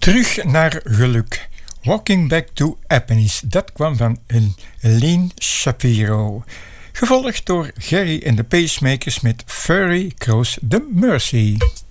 Terug naar geluk. Walking Back to Happiness. Dat kwam van Elaine Shapiro. Gevolgd door Gerry en de Pacemakers met Furry Cross the Mercy.